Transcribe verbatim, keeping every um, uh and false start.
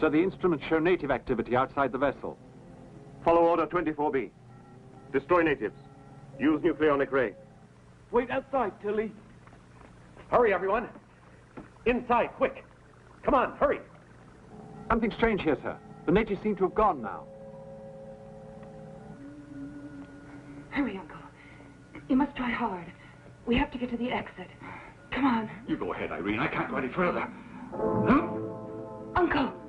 So the instruments show native activity outside the vessel. Follow Order twenty-four B. Destroy natives. Use nucleonic ray. Wait outside, Tilly. Hurry, everyone. Inside, quick. Come on, hurry. Something strange here, sir. The natives seem to have gone now. Hurry, Uncle. You must try hard. We have to get to the exit. Come on. You go ahead, Irene. I can't go any further. No? Uncle!